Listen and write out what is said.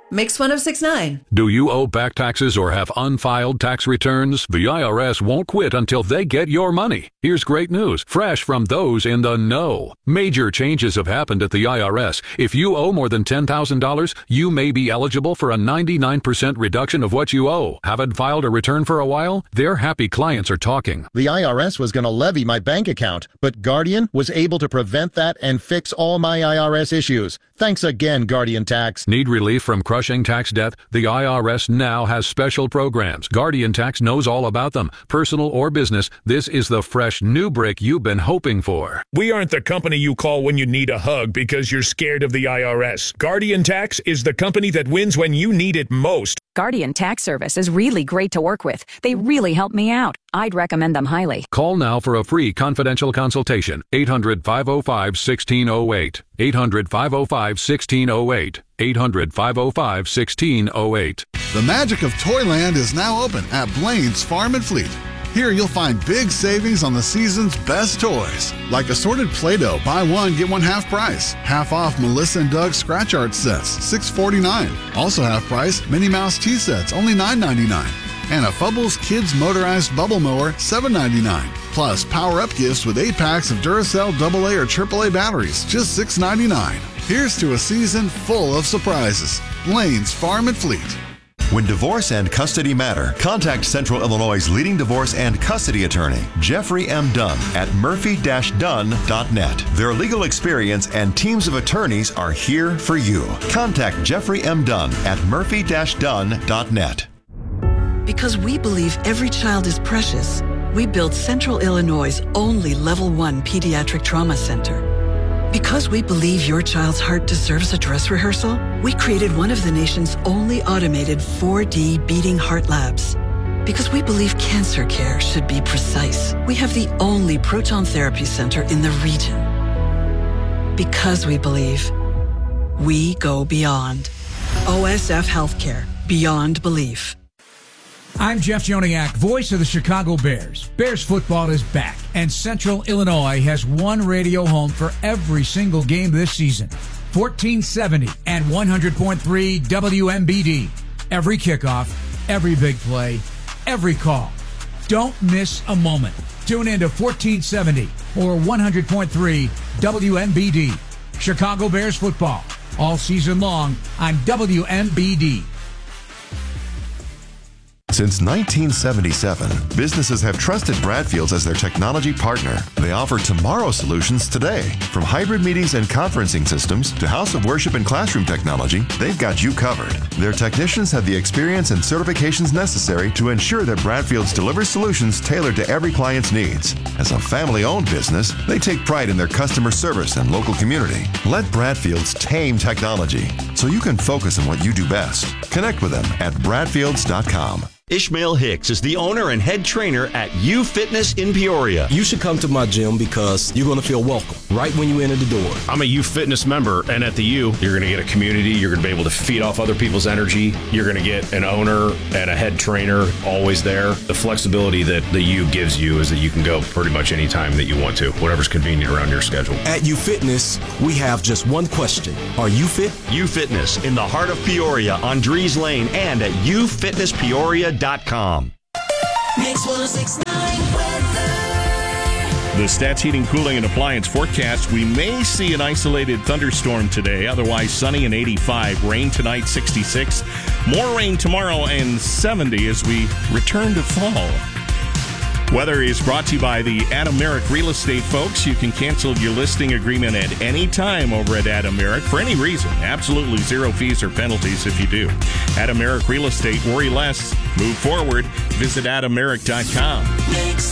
Mix 106.9. Do you owe back taxes or have unfiled tax returns? The IRS won't quit until they get your money. Here's great news, fresh from those in the know. Major changes have happened at the IRS. If you owe more than $10,000, you may be eligible for a 99% reduction of what you owe. Haven't filed a return for a while? Their happy clients are talking. The IRS was going to levy my bank account, but Guardian was able to prevent that and fix all my IRS issues. Thanks again, Guardian Tax. Need relief from crushing tax debt? The IRS now has special programs. Guardian Tax knows all about them. Personal or business, this is the fresh new break you've been hoping for. We aren't the company you call when you need a hug because you're scared of the IRS. Guardian Tax is the company that wins when you need it most. Guardian Tax Service is really great to work with. They really help me out. I'd recommend them highly. Call now for a free confidential consultation. 800-505-1608. 800-505-1608. 800-505-1608. The magic of Toyland is now open at Blaine's Farm and Fleet. Here you'll find big savings on the season's best toys, like assorted Play-Doh, buy one, get one half price. Half off Melissa and Doug scratch art sets, $6.49. Also half price Minnie Mouse tea sets, only $9.99. And a Fubbles Kids Motorized Bubble Mower, $7.99. Plus power-up gifts with 8 packs of Duracell AA or AAA batteries, just $6.99. Here's to a season full of surprises. Blaine's Farm and Fleet. When divorce and custody matter, contact Central Illinois' leading divorce and custody attorney, Jeffrey M. Dunn, at murphy-dunn.net. Their legal experience and teams of attorneys are here for you. Contact Jeffrey M. Dunn at murphy-dunn.net. Because we believe every child is precious, we built Central Illinois' only Level 1 Pediatric Trauma Center. Because we believe your child's heart deserves a dress rehearsal, we created one of the nation's only automated 4D beating heart labs. Because we believe cancer care should be precise, we have the only proton therapy center in the region. Because we believe, we go beyond. OSF Healthcare, beyond belief. I'm Jeff Joniak, voice of the Chicago Bears. Bears football is back, and Central Illinois has one radio home for every single game this season. 1470 and 100.3 WMBD. Every kickoff, every big play, every call. Don't miss a moment. Tune in to 1470 or 100.3 WMBD. Chicago Bears football, all season long on WMBD. Since 1977, businesses have trusted Bradfields as their technology partner. They offer tomorrow solutions today. From hybrid meetings and conferencing systems to house of worship and classroom technology, they've got you covered. Their technicians have the experience and certifications necessary to ensure that Bradfields delivers solutions tailored to every client's needs. As a family-owned business, they take pride in their customer service and local community. Let Bradfields tame technology so you can focus on what you do best. Connect with them at bradfields.com. Ishmael Hicks is the owner and head trainer at U Fitness in Peoria. You should come to my gym because you're going to feel welcome right when you enter the door. I'm a U Fitness member, and at the U, you're going to get a community. You're going to be able to feed off other people's energy. You're going to get an owner and a head trainer always there. The flexibility that the U gives you is that you can go pretty much any time that you want to, whatever's convenient around your schedule. At U Fitness, we have just one question. Are you fit? U Fitness in the heart of Peoria on Dries Lane and at ufitnesspeoria.com. Mix 106.9 weather. The Stats Heating, Cooling, and Appliance forecast. We may see an isolated thunderstorm today. Otherwise, sunny and 85. Rain tonight, 66. More rain tomorrow and 70 as we return to fall. Weather is brought to you by the Adam Merrick Real Estate folks. You can cancel your listing agreement at any time over at Adam Merrick for any reason. Absolutely zero fees or penalties if you do. Adam Merrick Real Estate. Worry less. Move forward. Visit AdamMerrick.com. Mix